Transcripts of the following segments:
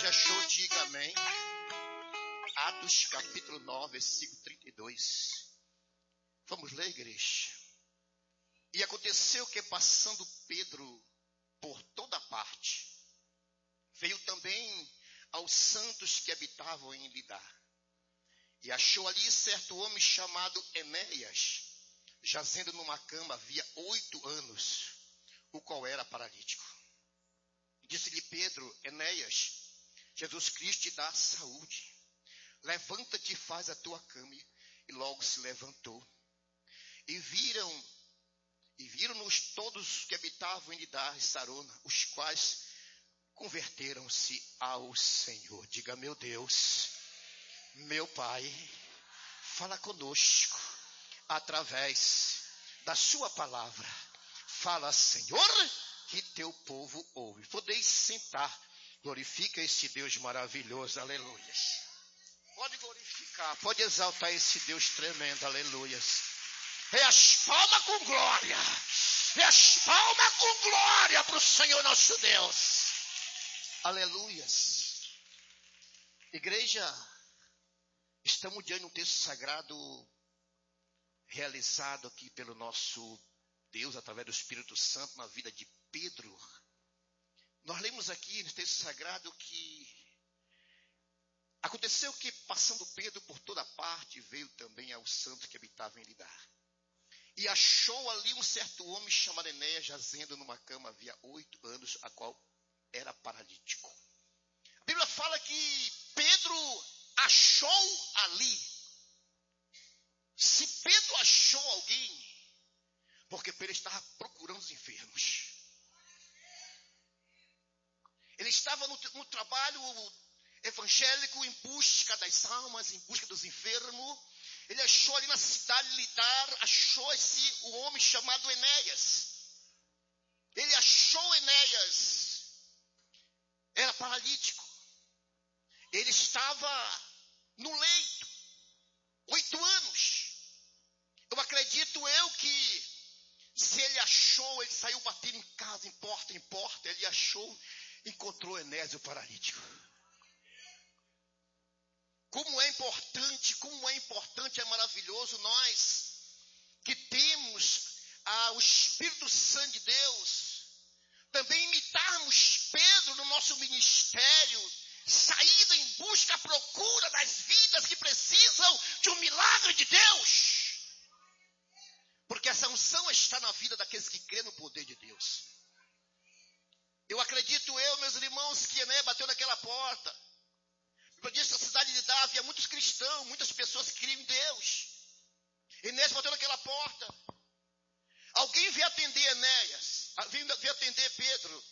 achou, diga amém. Atos capítulo 9, versículo 32. Vamos ler, igreja. E aconteceu que, passando Pedro por toda parte, veio também aos santos que habitavam em Lidá. E achou ali certo homem chamado Enéas, jazendo numa cama havia 8 anos, o qual era paralítico. Disse-lhe Pedro: Enéas, Jesus Cristo te dá saúde. Levanta-te e faz a tua cama. E logo se levantou. E viram-nos todos que habitavam em Lidá e Sarona, os quais converteram-se ao Senhor. Diga: meu Deus, meu Pai, fala conosco através da sua palavra. Fala, Senhor, que teu povo ouve. Podeis sentar. Glorifica esse Deus maravilhoso. Aleluia. Pode glorificar, pode exaltar esse Deus tremendo. Aleluia. É as palmas com glória. É as palmas com glória para o Senhor nosso Deus. Aleluias. Igreja, estamos diante de um texto sagrado realizado aqui pelo nosso Deus, através do Espírito Santo, na vida de Pedro. Nós lemos aqui no texto sagrado que aconteceu que, passando Pedro por toda parte, veio também aos santos que habitavam em Lidá. E achou ali um certo homem chamado Enéas, jazendo numa cama havia 8 anos, a qual era paralítico. A Bíblia fala que Pedro achou ali. Se Pedro achou alguém, porque Pedro estava procurando os enfermos. Ele estava no trabalho evangélico em busca das almas, em busca dos enfermos. Ele achou ali na cidade de Lidá, achou o homem chamado Enéas. Ele achou Enéas. Era paralítico. Ele estava no leito. 8 anos. Eu acredito que se ele achou, ele saiu batendo em casa, em porta, ele achou, encontrou Enéas, o paralítico. Como é importante, é maravilhoso nós que temos o Espírito Santo de Deus, também imitarmos Pedro no nosso ministério, saída em busca, à procura das vidas que precisam de um milagre de Deus. Porque essa unção está na vida daqueles que crêem no poder de Deus. Eu acredito, meus irmãos, que Enéas bateu naquela porta. Eu disse que na cidade de Lidá havia muitos cristãos, muitas pessoas que criam em Deus. Enéas bateu naquela porta. Alguém veio atender Enéas, veio atender Pedro.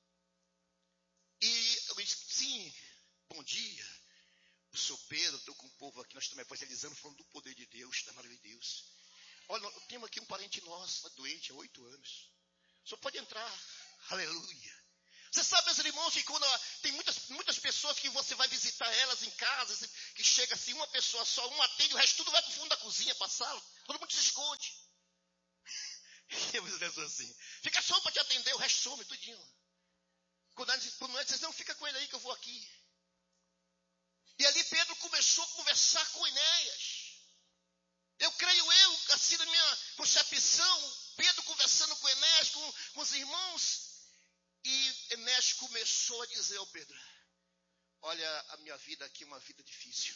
E eu disse: sim, bom dia. Eu sou Pedro, estou com o povo aqui, nós estamos evangelizando, falando do poder de Deus, da maravilha de Deus. Olha, eu tenho aqui um parente nosso, está doente há 8 anos. O senhor pode entrar. Aleluia. Você sabe, meus irmãos, que quando tem muitas pessoas que você vai visitar elas em casa, que chega assim, uma pessoa só, um atende, o resto tudo vai para o fundo da cozinha, para a sala, todo mundo se esconde. E eu assim, fica só para te atender, o resto some, tudinho. Quando nós dizemos, não, fica com ele aí que eu vou aqui. E ali Pedro começou a conversar com Enéas. Eu creio, assim na minha concepção, Pedro conversando com Enéas, com os irmãos. E Enéas começou a dizer ao Pedro: olha, a minha vida aqui é uma vida difícil.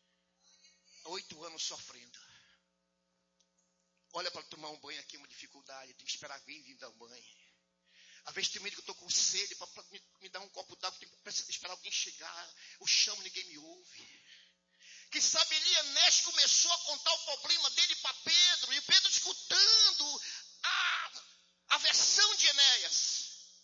8 anos sofrendo. Olha, para tomar um banho aqui é uma dificuldade. Tem que esperar alguém vir dar um banho. Às vezes tem medo que eu estou com sede, para me dar um copo d'água, tem que esperar alguém chegar. Eu chamo, ninguém me ouve. Quem sabe ali Enéas começou a contar o problema dele para Pedro. E Pedro escutando a versão de Enéas.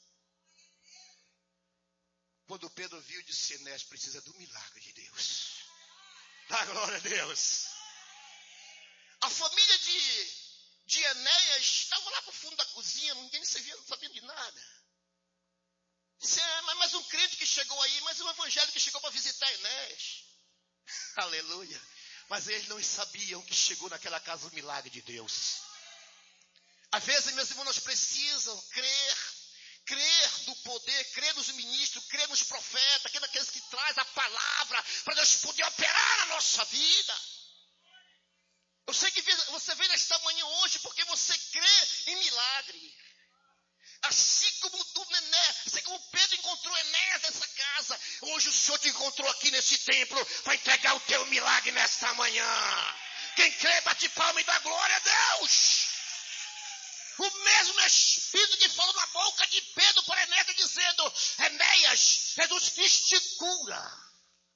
Quando Pedro viu, disse: Enéas precisa do milagre de Deus. Dá glória a Deus. A família de Enéas estava lá para o fundo da cozinha, ninguém não sabia de nada. Disse: mas um crente que chegou aí, mas um evangélico que chegou para visitar Enéas. Aleluia. Mas eles não sabiam que chegou naquela casa o milagre de Deus. Às vezes, meus irmãos, nós precisamos crer crer no poder, crer nos ministros, crer nos profetas, crer naqueles que trazem a palavra para Deus poder operar na nossa vida. Eu sei que você veio nesta manhã hoje porque você crê em milagre. Assim como assim como Pedro encontrou Enéas nessa casa, hoje o Senhor te encontrou aqui nesse templo para entregar o teu milagre nesta manhã. Quem crê, bate palma e dá glória a Deus. O mesmo Espírito que falou na boca de Pedro para Enéas, dizendo: Enéas, Jesus Cristo te cura.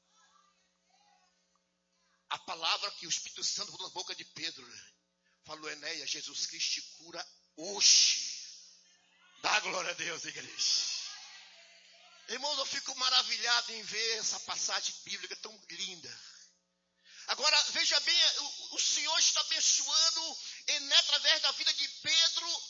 A palavra que o Espírito Santo falou na boca de Pedro, falou: Enéas, Jesus Cristo te cura hoje. Dá glória a Deus, igreja. Irmãos, eu fico maravilhado em ver essa passagem bíblica tão linda. Agora, veja bem, o Senhor está abençoando Enéas através da vida de Pedro.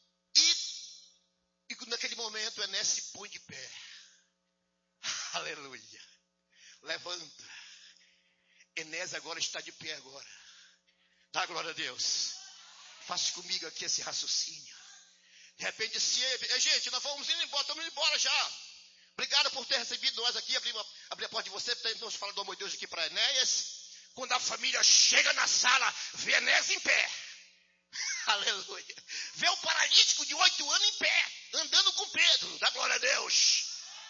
E naquele momento, Enéas se põe de pé. Aleluia. Levanta. Enéas agora está de pé agora. Dá glória a Deus. Faça comigo aqui esse raciocínio. De repente, gente, nós vamos indo embora, estamos indo embora já. Obrigado por ter recebido nós aqui, abrir a porta de você. Estamos falando do amor de Deus aqui para Enéas. Quando a família chega na sala, vê Enéas em pé. Aleluia. Vê o paralítico de 8 anos em pé, andando com Pedro. Dá glória a Deus.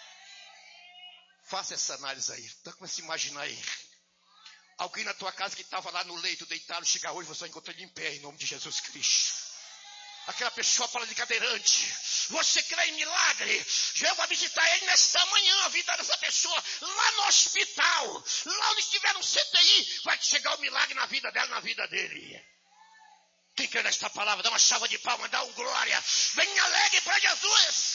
Faça essa análise aí. Então, começa a imaginar aí. Alguém na tua casa que estava lá no leito, deitado, chegar hoje, você vai encontrar ele em pé, em nome de Jesus Cristo. Aquela pessoa fala de cadeirante. Você crê em milagre? Eu vou visitar ele nesta manhã, a vida dessa pessoa, lá no hospital, lá onde estiver no CTI, vai chegar o milagre na vida dela, na vida dele. Quem crê nesta palavra, dá uma salva de palmas, dá um glória. Vem alegre para Jesus.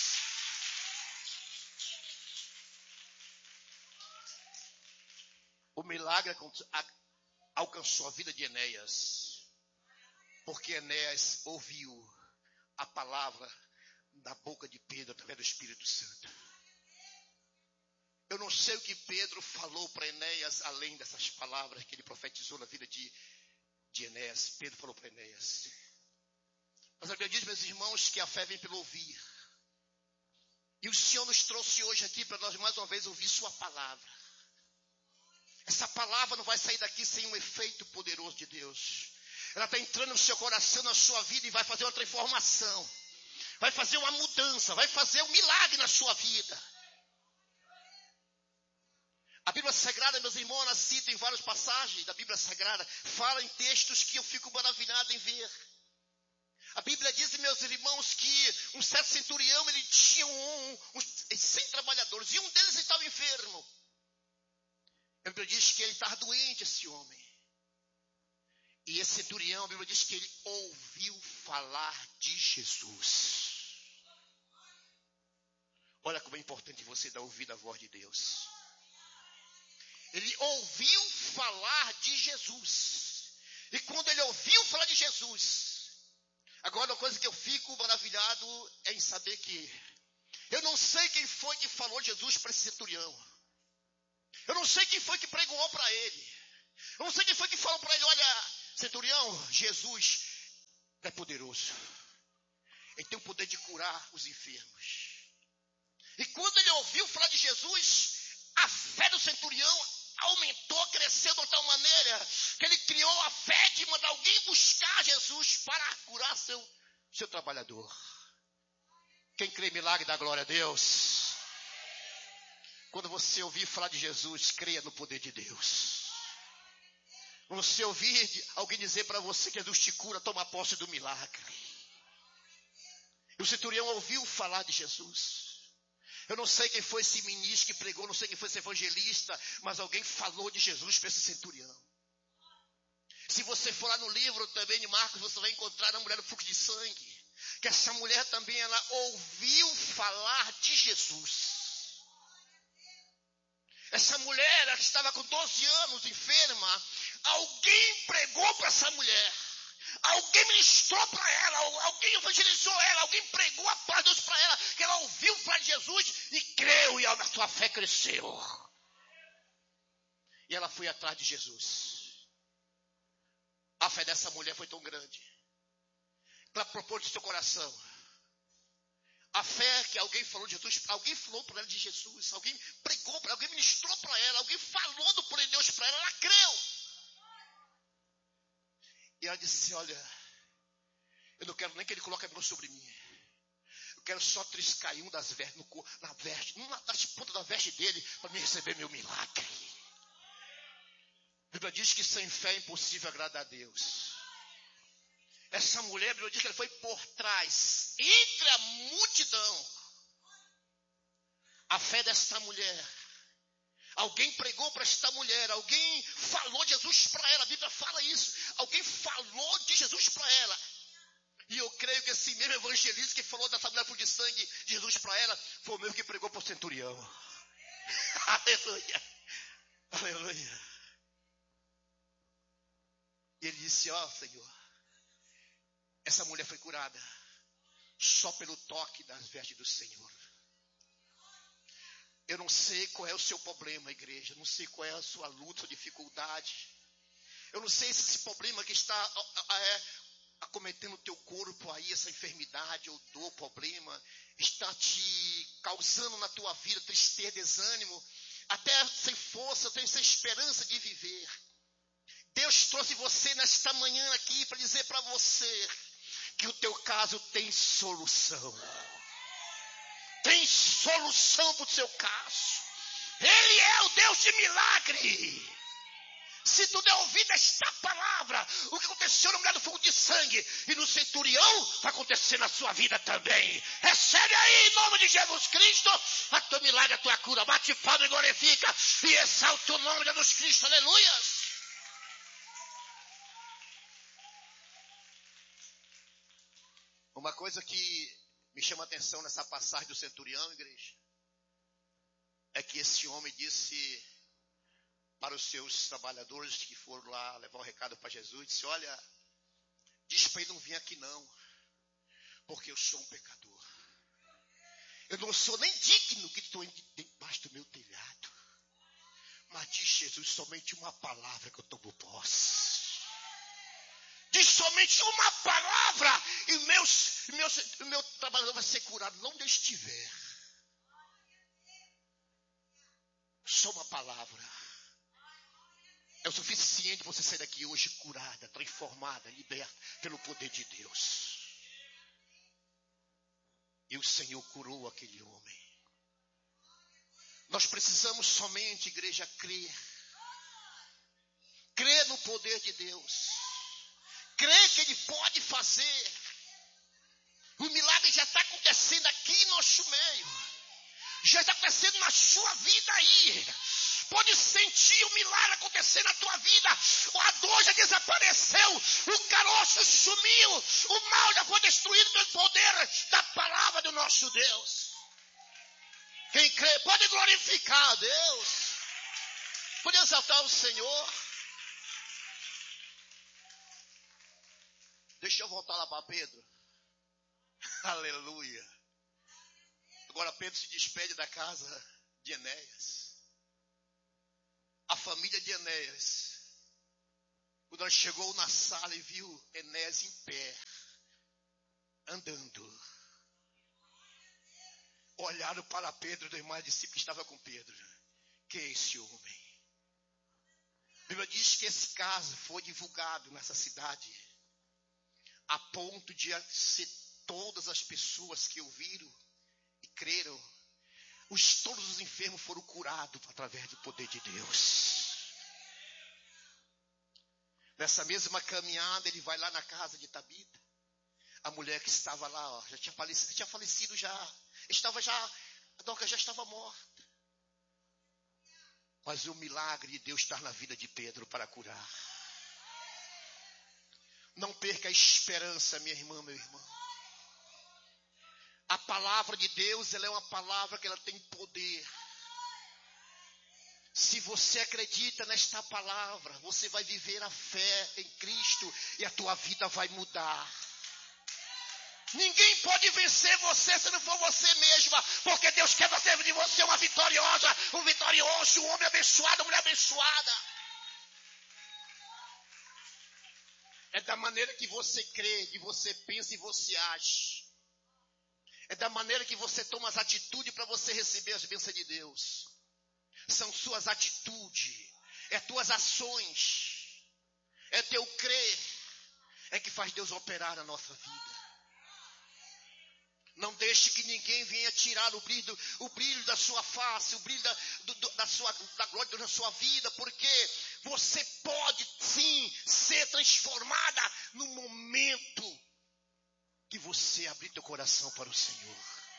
O milagre alcançou a vida de Enéas, porque Enéas ouviu a palavra da boca de Pedro através do Espírito Santo. Eu não sei o que Pedro falou para Enéas, além dessas palavras que ele profetizou na vida de Enéas. Pedro falou para Enéas. Mas a Bíblia diz, meus irmãos, que a fé vem pelo ouvir. E o Senhor nos trouxe hoje aqui para nós mais uma vez ouvir sua palavra. Essa palavra não vai sair daqui sem um efeito poderoso de Deus. Ela está entrando no seu coração, na sua vida, e vai fazer uma transformação. Vai fazer uma mudança, vai fazer um milagre na sua vida. A Bíblia Sagrada, meus irmãos, ela cita em várias passagens da Bíblia Sagrada, fala em textos que eu fico maravilhado em ver. A Bíblia diz, meus irmãos, que um certo centurião, ele tinha uns 100 trabalhadores, e um deles estava enfermo. A Bíblia diz que ele estava doente, esse homem. E esse centurião, a Bíblia diz que ele ouviu falar de Jesus. Olha como é importante você dar ouvido à voz de Deus. Ele ouviu falar de Jesus. E quando ele ouviu falar de Jesus, agora uma coisa que eu fico maravilhado é em saber que eu não sei quem foi que falou de Jesus para esse centurião. Eu não sei quem foi que pregou para ele. Eu não sei quem foi que falou para ele: olha, centurião, Jesus é poderoso. Ele tem o poder de curar os enfermos. E quando ele ouviu falar de Jesus, a fé do centurião aumentou, cresceu de tal maneira que ele criou a fé de mandar alguém buscar Jesus para curar seu trabalhador. Quem crê em milagre dá glória a Deus. Quando você ouvir falar de Jesus, creia no poder de Deus. Quando você ouvir alguém dizer para você que Jesus te cura, toma posse do milagre. E o centurião ouviu falar de Jesus. Eu não sei quem foi esse ministro que pregou, não sei quem foi esse evangelista, mas alguém falou de Jesus para esse centurião. Se você for lá no livro também de Marcos, você vai encontrar a mulher do fluxo de sangue. Que essa mulher também, ela ouviu falar de Jesus. Essa mulher, ela estava com 12 anos enferma. Alguém pregou para essa mulher. Alguém ministrou para ela. Alguém evangelizou ela. Alguém pregou a palavra de Deus para ela. Que ela ouviu falar de Jesus e creu. E a sua fé cresceu. E ela foi atrás de Jesus. A fé dessa mulher foi tão grande. Ela propôs no seu coração: A fé que alguém falou de Jesus, alguém falou para ela de Jesus, alguém pregou para ela, alguém ministrou para ela, alguém falou do poder de Deus para ela, ela creu. E ela disse, olha, eu não quero nem que ele coloque a mão sobre mim. Eu quero só triscar em um das vestes, na veste, numa das pontas da veste dele, para me receber meu milagre. A Bíblia diz que sem fé é impossível agradar a Deus. Essa mulher, a Bíblia diz que ela foi por trás, entre a multidão. A fé desta mulher. Alguém pregou para esta mulher, alguém falou de Jesus para ela, a Bíblia fala isso. Alguém falou de Jesus para ela. E eu creio que esse mesmo evangelista que falou dessa mulher de sangue de Jesus para ela, foi o mesmo que pregou para o centurião. Aleluia, aleluia. E ele disse, ó Senhor, essa mulher foi curada só pelo toque das vestes do Senhor. Eu não sei qual é o seu problema, igreja. Eu não sei qual é a sua luta, sua dificuldade. Eu não sei se esse problema que está acometendo o teu corpo aí, essa enfermidade ou dor, problema, está te causando na tua vida tristeza, desânimo, até sem força, sem esperança de viver. Deus trouxe você nesta manhã aqui para dizer para você que o teu caso tem solução. Tem solução para o seu caso. Ele é o Deus de milagre. Se tu der ouvido a esta palavra, o que aconteceu na mulher do fogo de sangue e no centurião, vai acontecer na sua vida também. Recebe aí, em nome de Jesus Cristo, a tua milagre, a tua cura. Bate palma e glorifica e exalta o nome de Jesus Cristo. Aleluia. Uma coisa que me chama a atenção nessa passagem do centurião, igreja, é que esse homem disse para os seus trabalhadores que foram lá levar o recado para Jesus, disse, olha, diz para ele não vir aqui não, porque eu sou um pecador. Eu não sou nem digno que estou debaixo do meu telhado. Mas diz Jesus, somente uma palavra que eu tomo posse. Diz somente uma palavra e o meu trabalhador vai ser curado, onde eu estiver. Só uma palavra é o suficiente para você sair daqui hoje curada, transformada, liberta pelo poder de Deus. E o Senhor curou aquele homem. Nós precisamos somente, igreja, crer. Crer no poder de Deus. Crer que Ele pode fazer. O milagre já está acontecendo aqui em nosso meio. Já está acontecendo na sua vida aí. Pode sentir o milagre acontecer na tua vida. A dor já desapareceu. O caroço sumiu. O mal já foi destruído pelo poder da palavra do nosso Deus. Quem crê pode glorificar a Deus. Pode exaltar o Senhor. Deixa eu voltar lá para Pedro. Aleluia. Agora Pedro se despede da casa de Enéas. A família de Enéas, quando ela chegou na sala e viu Enéas em pé, andando, olharam para Pedro e os demais discípulos que estavam com Pedro. Quem é esse homem? A Bíblia diz que esse caso foi divulgado nessa cidade, a ponto de ser todas as pessoas que ouviram e creram, todos os enfermos foram curados através do poder de Deus. Nessa mesma caminhada, ele vai lá na casa de Tabita. A mulher que estava lá, ó, já tinha falecido já. A Dorcas já estava morta. Mas o milagre de Deus está na vida de Pedro para curar. Não perca a esperança, minha irmã, meu irmão. A palavra de Deus, ela é uma palavra que ela tem poder. Se você acredita nesta palavra, você vai viver a fé em Cristo e a tua vida vai mudar. Ninguém pode vencer você se não for você mesma, porque Deus quer fazer de você uma vitoriosa, um vitorioso, um homem abençoado, uma mulher abençoada. É da maneira que você crê, que você pensa e você age. É É da maneira que você toma as atitudes para você receber as bênçãos de Deus. São suas atitudes, é tuas ações, é teu crer, é que faz Deus operar na nossa vida. Não deixe que ninguém venha tirar o brilho da sua face, o brilho da glória da sua vida, porque você pode sim ser transformada no momento que você abrir teu coração para o Senhor.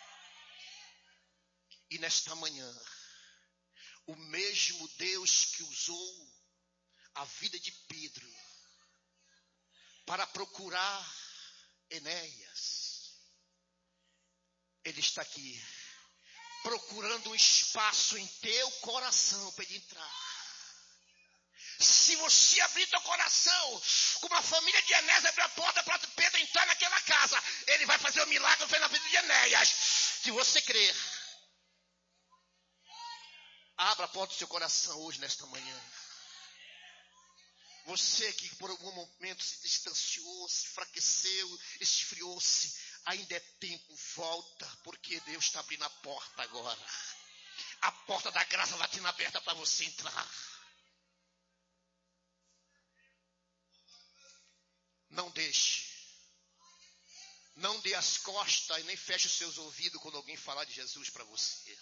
E nesta manhã, o mesmo Deus que usou a vida de Pedro para procurar Enéas, Ele está aqui procurando um espaço em teu coração para ele entrar. Se você abrir teu coração, como a família de Enéas abriu a porta para Pedro entrar naquela casa, ele vai fazer o milagre que fez na vida de Enéas. Se você crer, abra a porta do seu coração hoje, nesta manhã. Você que por algum momento se distanciou, se enfraqueceu, esfriou-se, ainda é tempo, volta, porque Deus está abrindo a porta agora. A porta da graça está sendo aberta para você entrar. Não deixe. Não dê as costas e nem feche os seus ouvidos quando alguém falar de Jesus para você.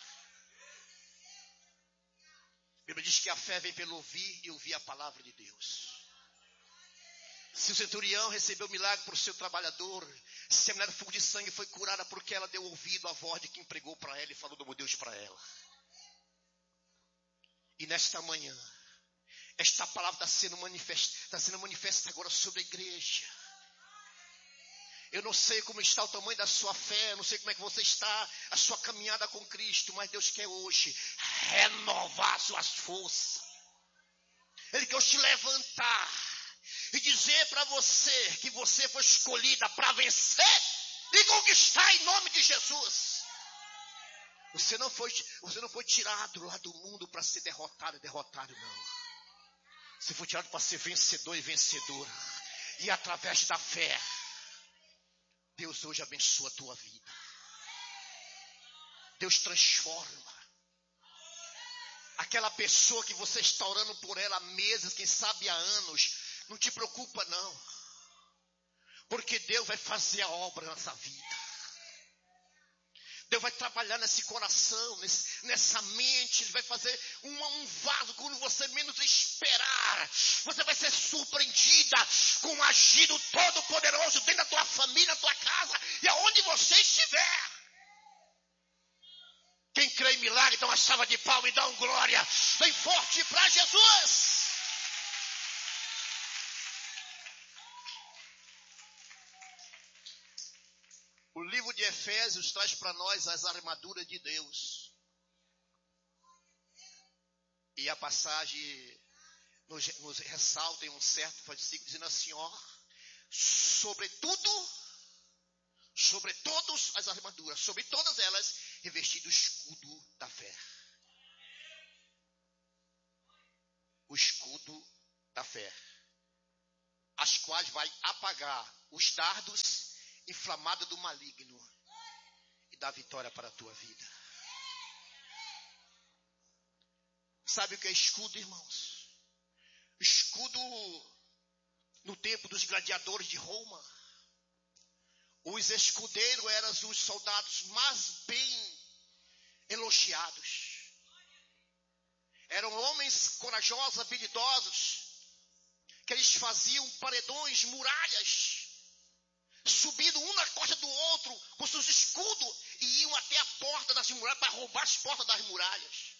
A Bíblia diz que a fé vem pelo ouvir e ouvir a palavra de Deus. Se o centurião recebeu milagre para o seu trabalhador, se a mulher do fogo de sangue foi curada porque ela deu ouvido à voz de quem pregou para ela e falou do meu Deus para ela. E nesta manhã, esta palavra está sendo manifesta agora sobre a igreja. Eu não sei como está o tamanho da sua fé, não sei como é que você está, a sua caminhada com Cristo, mas Deus quer hoje renovar suas forças. Ele quer te levantar e dizer para você que você foi escolhida para vencer e conquistar em nome de Jesus. Você não foi tirado lá do mundo para ser derrotado não. Você foi tirado para ser vencedor e vencedora. E através da fé, Deus hoje abençoa a tua vida. Deus transforma. Aquela pessoa que você está orando por ela há meses, quem sabe há anos, não te preocupa não. Porque Deus vai fazer a obra nessa vida. Deus vai trabalhar nesse coração, nessa mente. Ele vai fazer um vaso quando você menos esperar. Você vai ser surpreendida com o agido todo poderoso dentro da tua família, na tua casa e aonde você estiver. Quem crê em milagre, dá uma salva de palmas e dá um glória bem forte para Jesus. O livro de Efésios traz para nós as armaduras de Deus. E a passagem nos ressalta em um certo versículo dizendo assim, ó, sobre todas as armaduras, sobre todas elas, revestido o escudo da fé. O escudo da fé. As quais vai apagar os dardos inflamados do maligno e dar vitória para a tua vida. Sabe o que é escudo, irmãos? Escudo no tempo dos gladiadores de Roma. Os escudeiros eram os soldados mais bem elogiados. Eram homens corajosos, habilidosos, que eles faziam paredões, muralhas, subindo um na costa do outro com seus escudos e iam até a porta das muralhas para roubar as portas das muralhas.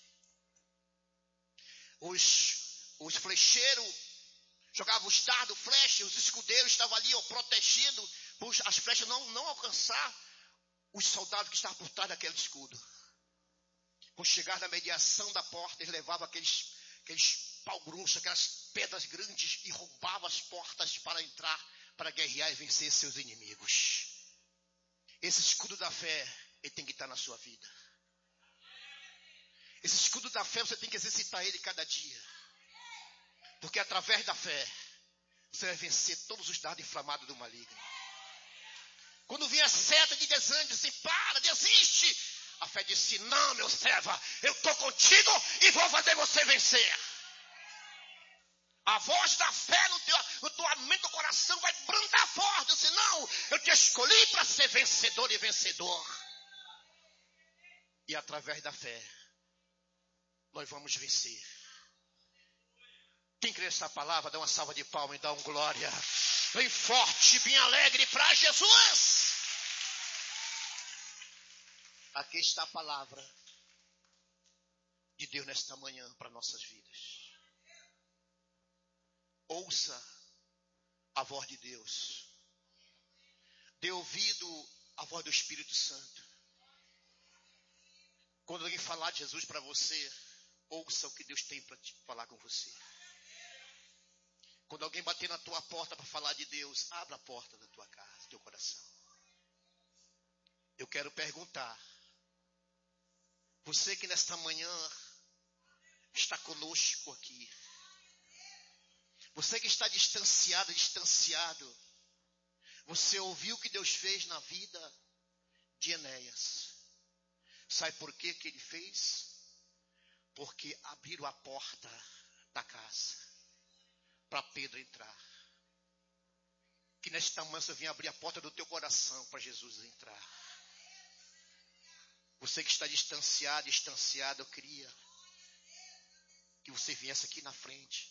Os flecheiros jogavam os dardos, flechas, os escudeiros estavam ali protegidos para as flechas não alcançar os soldados que estavam por trás daquele escudo. Quando chegar na mediação da porta, eles levavam aqueles pau-grunços, aquelas pedras grandes e roubavam as portas para entrar, para guerrear e vencer seus inimigos. Esse escudo da fé, ele tem que estar na sua vida. Esse escudo da fé, você tem que exercitar ele cada dia. Porque através da fé, você vai vencer todos os dardos inflamados do maligno. Quando vinha a seta de desânimo, disse, para, desiste. A fé disse, não, meu serva, eu estou contigo e vou fazer você vencer. A voz da fé no tua mente, no coração vai brandar forte. Disse, não, eu te escolhi para ser vencedor e vencedor. E através da fé, nós vamos vencer. Quem crê nessa palavra, dá uma salva de palmas e dá um glória. Bem forte, bem alegre para Jesus. Aqui está a palavra de Deus nesta manhã para nossas vidas. Ouça a voz de Deus. Dê ouvido à voz do Espírito Santo. Quando alguém falar de Jesus para você, ouça o que Deus tem para falar com você. Quando alguém bater na tua porta para falar de Deus, abra a porta da tua casa, do teu coração. Eu quero perguntar, você que nesta manhã está conosco aqui, você que está distanciado, você ouviu o que Deus fez na vida de Enéas. Sabe por que ele fez? Porque abriram a porta da casa para Pedro entrar. Que nesta manhã você venha abrir a porta do teu coração para Jesus entrar. Você que está distanciado, eu queria que você viesse aqui na frente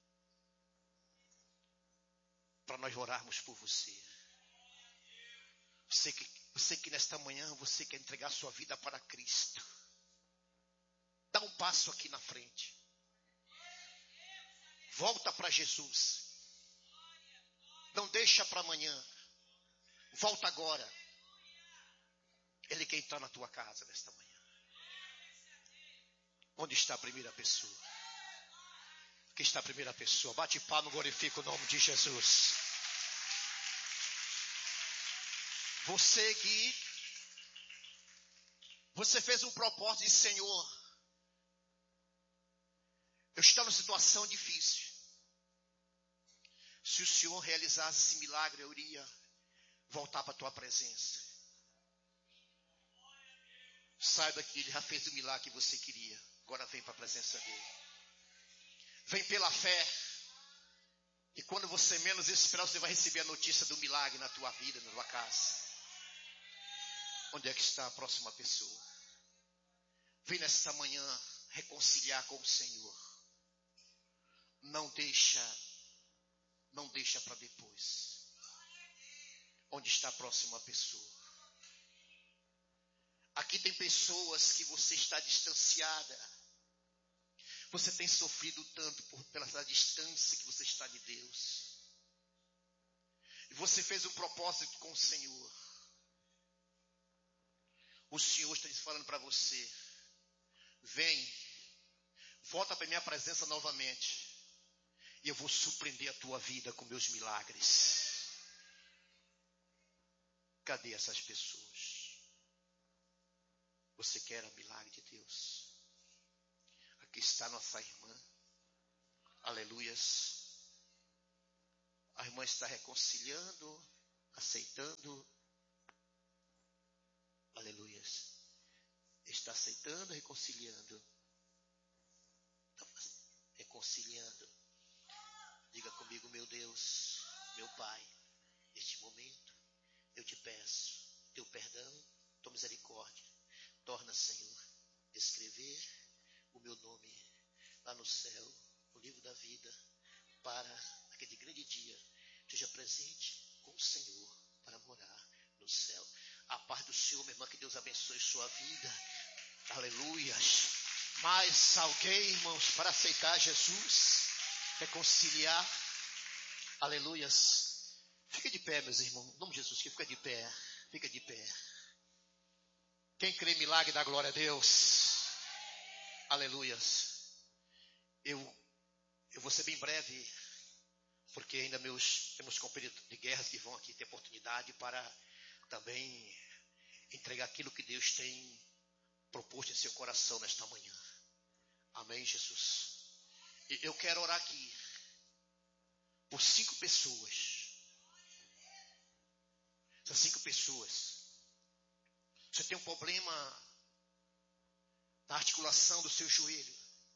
para nós orarmos por você. Você que nesta manhã, você quer entregar sua vida para Cristo. Dá um passo aqui na frente. Volta para Jesus. Não deixa para amanhã. Volta agora. Ele quer entrar na tua casa nesta manhã. Onde está a primeira pessoa? Aqui está a primeira pessoa. Bate palma, glorifica o nome de Jesus. Você fez um propósito de Senhor, eu estou numa situação difícil. Se o Senhor realizasse esse milagre, eu iria voltar para a tua presença. Saiba que Ele já fez o milagre que você queria. Agora vem para a presença dEle. Vem pela fé. E quando você menos esperar, você vai receber a notícia do milagre na tua vida, na tua casa. Onde é que está a próxima pessoa? Vem nesta manhã reconciliar com o Senhor. Não deixa para depois. Onde está a próxima pessoa? Aqui tem pessoas que você está distanciada. Você tem sofrido tanto pela distância que você está de Deus. E você fez um propósito com o Senhor. O Senhor está falando para você: vem, volta para a minha presença novamente. E eu vou surpreender a tua vida com meus milagres. Cadê essas pessoas? Você quer o milagre de Deus? Aqui está nossa irmã. Aleluias. A irmã está reconciliando, aceitando. Aleluias. Está aceitando, reconciliando. Reconciliando. Diga comigo: meu Deus, meu Pai, neste momento eu te peço teu perdão, tua misericórdia. Torna, Senhor, escrever o meu nome lá no céu, no livro da vida, para aquele grande dia esteja presente com o Senhor para morar no céu. A paz do Senhor, minha irmã, que Deus abençoe sua vida. Aleluias. Mais alguém, irmãos, para aceitar Jesus, reconciliar? Aleluias. Fica de pé, meus irmãos. Em nome de Jesus, que fica de pé. Fica de pé. Quem crê em milagre, dá glória a Deus. Aleluias. Eu vou ser bem breve, porque ainda temos companheiros de guerras que vão aqui ter oportunidade para também entregar aquilo que Deus tem proposto em seu coração nesta manhã. Amém, Jesus. E eu quero orar aqui por 5 pessoas. Essas 5 pessoas. Você tem um problema na articulação do seu joelho.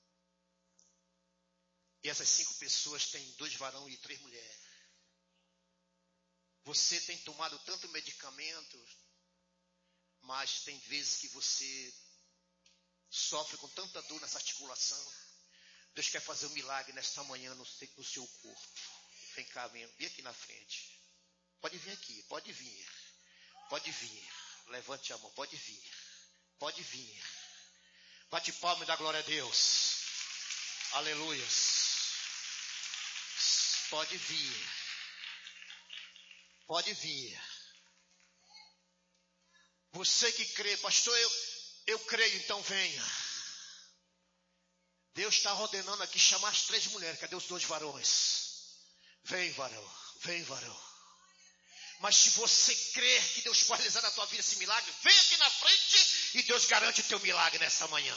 E essas 5 pessoas têm 2 varões e 3 mulheres. Você tem tomado tanto medicamento, mas tem vezes que você sofre com tanta dor nessa articulação. Deus quer fazer um milagre nesta manhã no seu corpo. Vem cá, vem aqui na frente. Pode vir aqui, pode vir. Pode vir. Levante a mão, pode vir. Pode vir. Bate palma e dá glória a Deus. Aleluia. Pode vir. Pode vir. Você que crê, pastor, eu creio, então venha. Deus está ordenando aqui chamar as 3 mulheres. Cadê os 2 varões? Vem, varão. Vem, varão. Mas se você crer que Deus pode realizar na tua vida esse milagre, vem aqui na frente e Deus garante o teu milagre nessa manhã.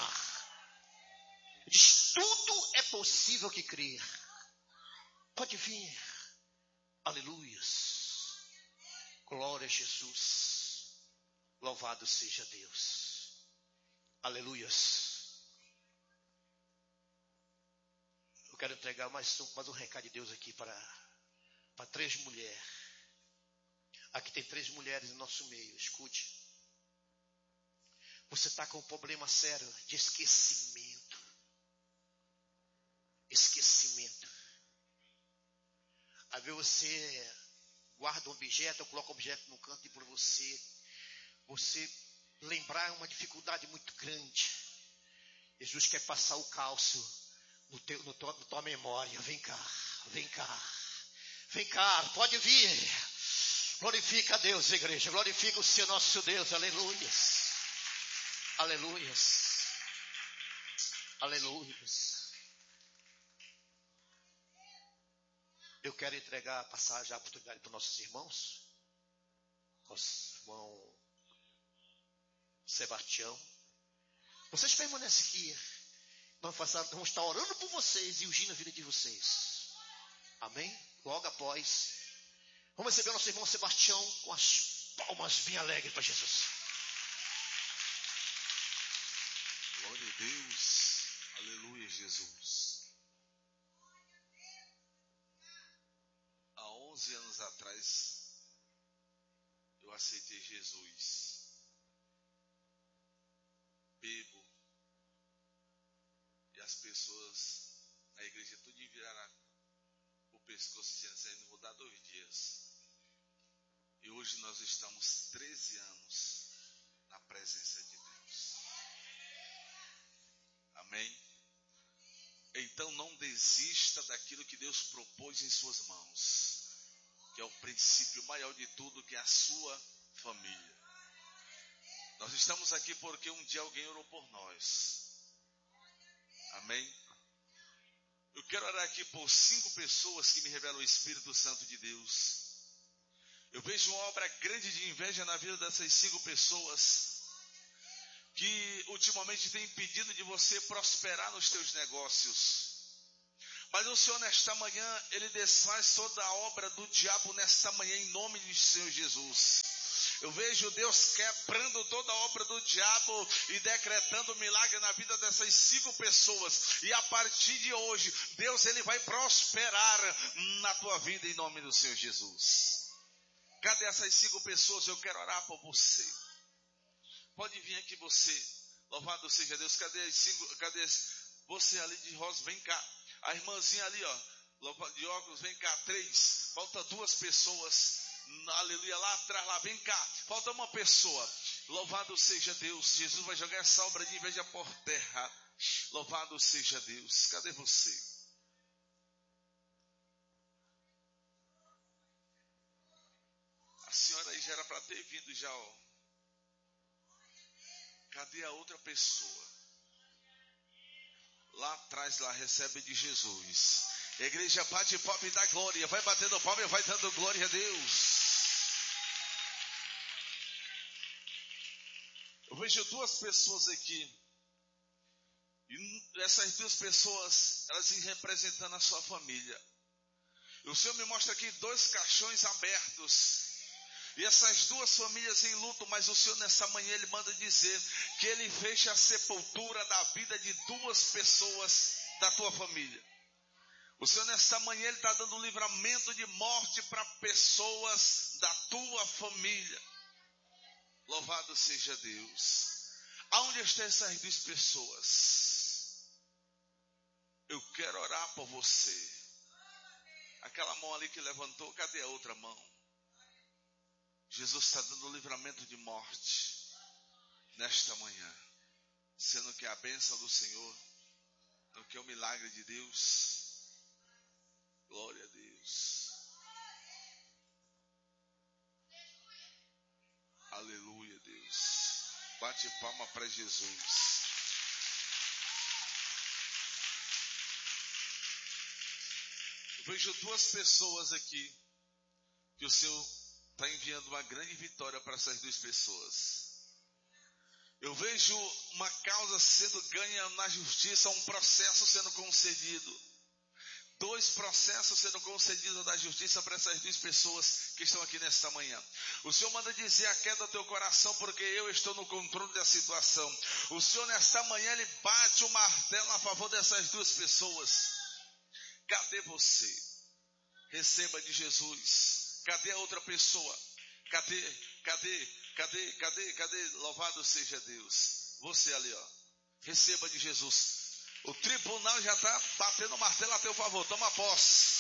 Diz, tudo é possível que crer. Pode vir. Aleluias. Glória a Jesus. Louvado seja Deus. Aleluias. Eu quero entregar mais um recado de Deus aqui para 3 mulheres. Aqui tem 3 mulheres no nosso meio. Escute. Você está com um problema sério de esquecimento. Esquecimento. Às vezes você guarda um objeto, ou coloca um objeto no canto e por você lembrar é uma dificuldade muito grande. Jesus quer passar o cálcio na tua memória. Vem cá, vem cá. Vem cá, pode vir. Glorifica a Deus, igreja. Glorifica o Senhor nosso Deus. Aleluias. Aleluias. Aleluias. Eu quero passar já a oportunidade para os nossos irmãos. Nosso irmão Sebastião. Vocês permanecem aqui. Vamos estar orando por vocês e ungindo a vida de vocês. Amém? Logo após. Vamos receber o nosso irmão Sebastião com as palmas bem alegres para Jesus. Glória a Deus. Aleluia, Jesus. Há 11 anos atrás, eu aceitei Jesus. Bebo. E as pessoas, a igreja tudo viraram o pescoço dizendo, vou dar 2 dias. E hoje nós estamos 13 anos na presença de Deus. Amém? Então não desista daquilo que Deus propôs em suas mãos, que é o princípio maior de tudo, que é a sua família. Nós estamos aqui porque um dia alguém orou por nós. Amém? Eu quero orar aqui por 5 pessoas que me revelam o Espírito Santo de Deus. Eu vejo uma obra grande de inveja na vida dessas 5 pessoas que ultimamente tem impedido de você prosperar nos teus negócios. Mas o Senhor nesta manhã, Ele desfaz toda a obra do diabo nesta manhã em nome de Senhor Jesus. Eu vejo Deus quebrando toda a obra do diabo e decretando milagre na vida dessas 5 pessoas. E a partir de hoje, Deus Ele vai prosperar na tua vida em nome do Senhor Jesus. Cadê essas 5 pessoas? Eu quero orar por você. Pode vir aqui você. Louvado seja Deus. Cadê as 5? Cadê você ali de rosa? Vem cá. A irmãzinha ali, ó. De óculos, vem cá. 3. Falta 2 pessoas. Aleluia. Lá atrás, lá. Vem cá. Falta uma pessoa. Louvado seja Deus. Jesus vai jogar essa obra de inveja por terra. Louvado seja Deus. Cadê você? A senhora aí já era para ter vindo já, ó. Cadê a outra pessoa? Lá atrás, lá, recebe de Jesus. A igreja bate palma e dá glória. Vai batendo palma e vai dando glória a Deus. Eu vejo 2 pessoas aqui. E essas 2 pessoas, elas representando a sua família. E o Senhor me mostra aqui 2 caixões abertos. E essas duas famílias em luto, mas o Senhor nessa manhã Ele manda dizer que Ele fecha a sepultura da vida de duas pessoas da tua família. O Senhor nessa manhã Ele está dando um livramento de morte para pessoas da tua família. Louvado seja Deus. Aonde estão essas duas pessoas? Eu quero orar por você. Aquela mão ali que levantou, cadê a outra mão? Jesus está dando livramento de morte nesta manhã. Sendo que a bênção do Senhor, não que é o milagre de Deus. Glória a Deus. Aleluia, Deus. Bate palma para Jesus. Eu vejo duas pessoas aqui que o Senhor está enviando uma grande vitória para essas duas pessoas. Eu vejo uma causa sendo ganha na justiça, um processo sendo concedido. 2 processos sendo concedidos da justiça para essas duas pessoas que estão aqui nesta manhã. O Senhor manda dizer: aquieta o teu coração, porque eu estou no controle da situação. O Senhor nesta manhã Ele bate o martelo a favor dessas duas pessoas. Cadê você? Receba de Jesus. Cadê a outra pessoa? Cadê? Louvado seja Deus. Você ali, ó. Receba de Jesus. O tribunal já está batendo o martelo a teu favor. Toma posse.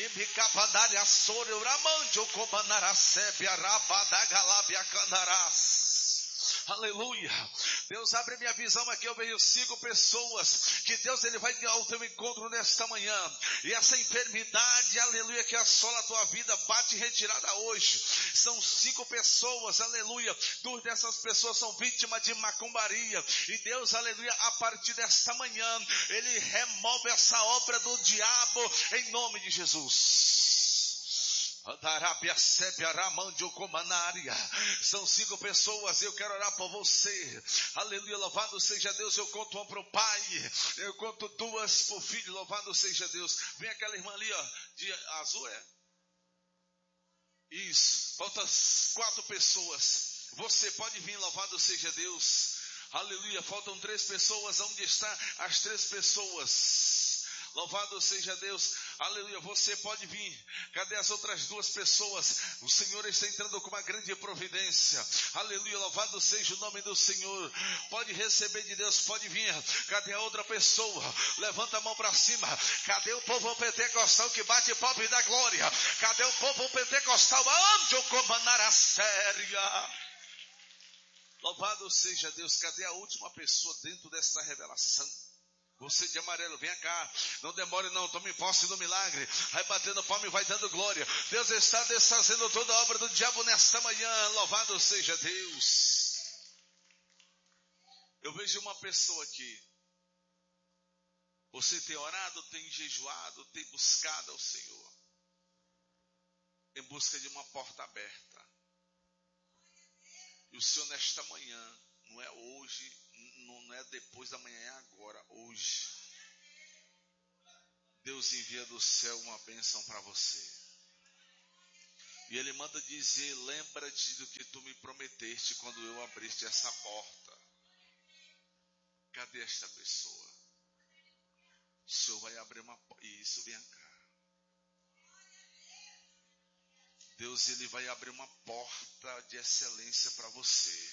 Aleluia. Deus abre minha visão aqui. Eu vejo 5 pessoas que Deus Ele vai ao teu encontro nesta manhã. E essa enfermidade, aleluia, que assola a tua vida, bate retirada hoje. São 5 pessoas, aleluia. 2 dessas pessoas são vítimas de macumbaria. E Deus, aleluia, a partir desta manhã Ele remove essa obra do diabo em nome de Jesus. São 5 pessoas. Eu quero orar por você. Aleluia, louvado seja Deus. Eu conto uma para o pai, eu conto 2 para o filho. Louvado seja Deus. Vem aquela irmã ali, ó, de azul, é? Isso, faltam 4 pessoas. Você pode vir, louvado seja Deus. Aleluia, faltam 3 pessoas. Onde estão as 3 pessoas? Louvado seja Deus. Aleluia, você pode vir. Cadê as outras 2 pessoas? O Senhor está entrando com uma grande providência. Aleluia, louvado seja o nome do Senhor. Pode receber de Deus, pode vir. Cadê a outra pessoa? Levanta a mão para cima. Cadê o povo pentecostal que bate palma e dá glória? Cadê o povo pentecostal? Ande comandar a séria. Louvado seja Deus. Cadê a última pessoa dentro dessa revelação? Você de amarelo, venha cá. Não demore não, tome posse do milagre. Vai batendo palma e vai dando glória. Deus está desfazendo toda a obra do diabo nesta manhã. Louvado seja Deus. Eu vejo uma pessoa aqui. Você tem orado, tem jejuado, tem buscado ao Senhor. Em busca de uma porta aberta. E o Senhor nesta manhã, não é hoje, não é depois da manhã, é agora, hoje. Deus envia do céu uma bênção para você. E Ele manda dizer: lembra-te do que tu me prometeste quando eu abriste essa porta. Cadê esta pessoa? O Senhor vai abrir uma porta. Isso, vem cá. Deus, Ele vai abrir uma porta de excelência para você.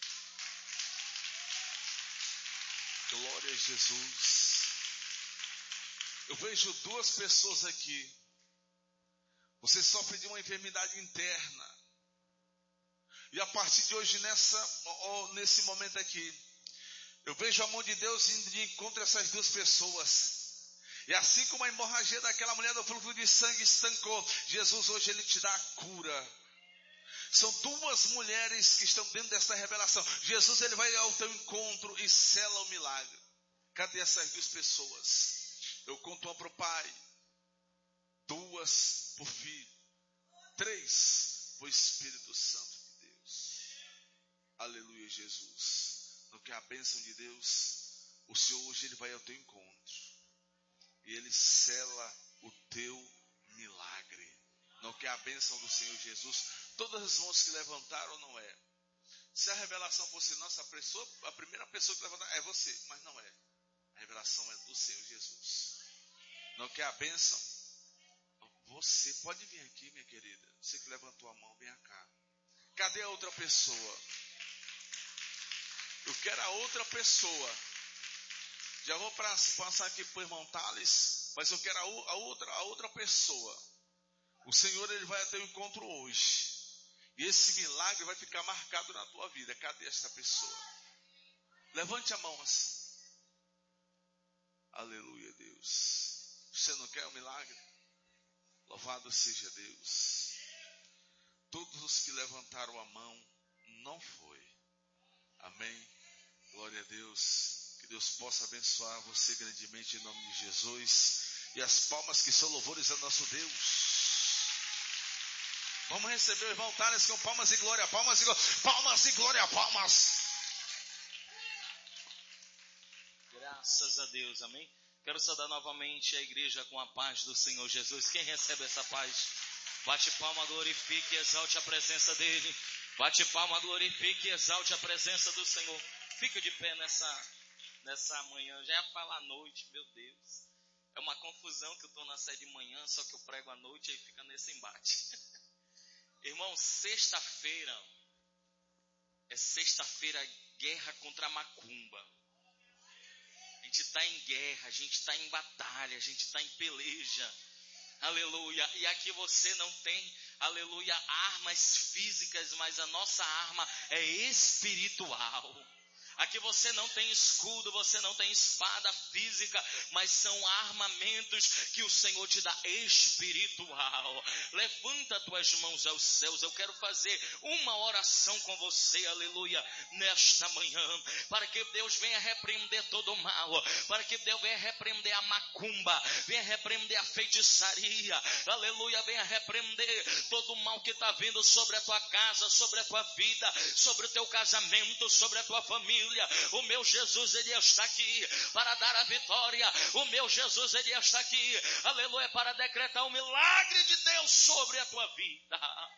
Glória a Jesus. Eu vejo 2 pessoas aqui. Você sofre de uma enfermidade interna. E a partir de hoje, nesse momento aqui, eu vejo a mão de Deus indo de encontro a essas 2 pessoas. E assim como a hemorragia daquela mulher do fluxo de sangue estancou, Jesus hoje Ele te dá a cura. São 2 mulheres que estão dentro dessa revelação. Jesus Ele vai ao teu encontro e sela o milagre. Cadê essas 2 pessoas? Eu conto uma para o pai, 2 para o filho, 3 para o Espírito Santo de Deus. Aleluia, Jesus. No que a bênção de Deus, o Senhor hoje Ele vai ao teu encontro. E Ele sela o teu milagre. Não quer a bênção do Senhor Jesus, Todas as mãos que levantaram não é. Se a revelação fosse nossa pessoa, a primeira pessoa que levantar é você, mas não é. A revelação é do Senhor Jesus. Não quer a bênção? Você pode vir aqui, minha querida. Você que levantou a mão, vem cá. Cadê a outra pessoa? Eu quero a outra pessoa. Já vou passar aqui para o irmão Thales, mas eu quero a outra pessoa. O Senhor, ele vai ter um encontro hoje. E esse milagre vai ficar marcado na tua vida. Cadê esta pessoa? Levante a mão assim. Aleluia, Deus. Você não quer um milagre? Louvado seja Deus. Todos os que levantaram a mão, não foi. Amém. Glória a Deus. Que Deus possa abençoar você grandemente em nome de Jesus. E as palmas que são louvores a nosso Deus. Vamos receber o irmão Thales com palmas e glória, palmas e glória, palmas e glória, palmas. Graças a Deus, amém? Quero saudar novamente a igreja com a paz do Senhor Jesus. Quem recebe essa paz? Bate palma, glorifique e exalte a presença dEle. Bate palma, glorifique e exalte a presença do Senhor. Fica de pé nessa manhã. Já ia falar à noite, meu Deus. É uma confusão que eu estou na sede de manhã, só que eu prego à noite e fica nesse embate. Irmão, sexta-feira é sexta-feira, guerra contra a macumba. A gente está em guerra, a gente está em batalha, a gente está em peleja. Aleluia. E aqui você não tem, aleluia, armas físicas, mas a nossa arma é espiritual. Aqui você não tem escudo, você não tem espada física, mas são armamentos que o Senhor te dá espiritual. Levanta tuas mãos aos céus. Eu quero fazer uma oração com você, aleluia, nesta manhã, para que Deus venha repreender todo o mal, para que Deus venha repreender a macumba, venha repreender a feitiçaria, aleluia, venha repreender todo o mal que está vindo sobre a tua casa, sobre a tua vida, sobre o teu casamento, sobre a tua família. O meu Jesus, ele está aqui para dar a vitória. O meu Jesus, ele está aqui, aleluia, para decretar o milagre de Deus sobre a tua vida.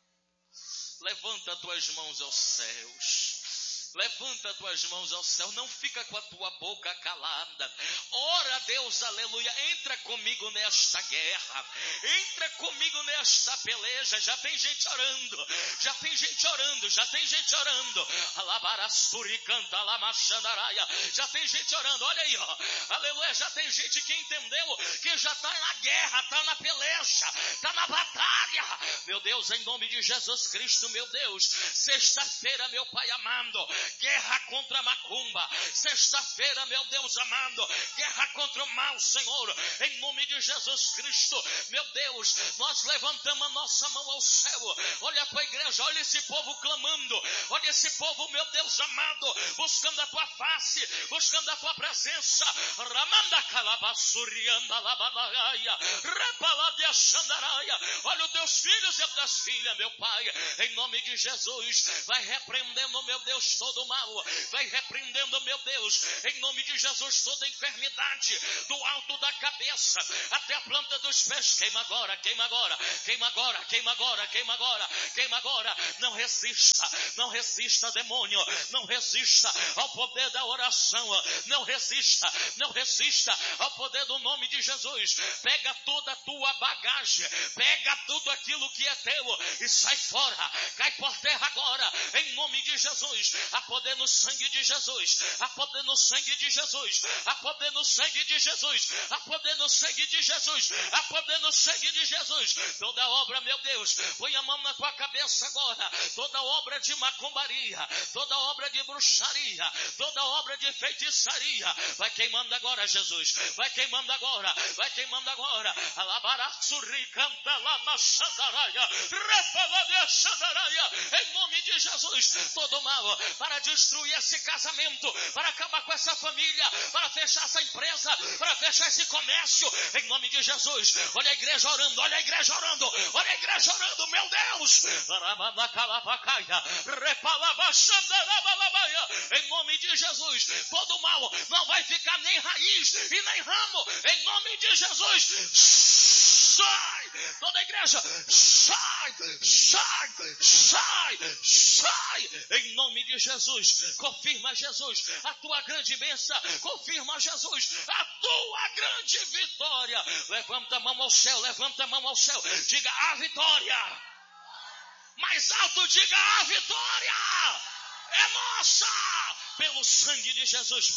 Levanta tuas mãos aos céus. Levanta tuas mãos ao céu, não fica com a tua boca calada. Ora a Deus, aleluia, entra comigo nesta guerra, entra comigo nesta peleja. Já tem gente orando, já tem gente orando, já tem gente orando. Alabarasturi canta, alamachandaraia. Já tem gente orando, olha aí, ó. Aleluia, já tem gente que entendeu que já está na guerra, está na peleja, está na batalha. Meu Deus, em nome de Jesus Cristo, meu Deus, sexta-feira, meu Pai amado, guerra contra a macumba. Sexta-feira, meu Deus amado, guerra contra o mal, Senhor, em nome de Jesus Cristo, meu Deus, nós levantamos a nossa mão ao céu. Olha a tua igreja, olha esse povo clamando, olha esse povo, meu Deus amado, buscando a tua face, buscando a tua presença. Ramanda calabasurianda labalaia, repaladia xandaraia. Olha os teus filhos e as tuas filhas, meu Pai, em nome de Jesus, vai repreendendo, meu Deus, todo o mal, vai repreendendo, meu Deus, em nome de Jesus, toda enfermidade, do alto da cabeça até a planta dos pés. Queima agora, queima agora, queima agora, queima agora, queima agora, queima agora. Não resista, não resista, demônio, não resista ao poder da oração, não resista, não resista ao poder do nome de Jesus. Pega toda a tua bagagem, pega tudo aquilo que é teu e sai fora, cai por terra agora, em nome de Jesus. A poder no sangue de Jesus, a poder no sangue de Jesus, a poder no sangue de Jesus, a poder no sangue de Jesus, a poder no sangue de Jesus. Toda obra, meu Deus, põe a mão na tua cabeça agora. Toda obra de macumbaria, toda obra de bruxaria, toda obra de feitiçaria, vai queimando agora, Jesus, vai queimando agora, vai queimando agora. Alabaratsuri canta lama xandaraia, repaladia xandaraia, em nome de Jesus. Todo mal para destruir esse casamento, para acabar com essa família, para fechar essa empresa, para fechar esse comércio, em nome de Jesus. Olha a igreja orando, olha a igreja orando, olha a igreja orando, meu Deus. Em nome de Jesus, todo mal não vai ficar nem raiz e nem ramo, em nome de Jesus. sai. Toda a igreja, sai, sai, sai, sai. Em nome de Jesus, confirma Jesus a tua grande bênção, confirma Jesus a tua grande vitória. Levanta a mão ao céu, levanta a mão ao céu, diga a vitória. Mais alto, diga a vitória. É nossa, pelo sangue de Jesus.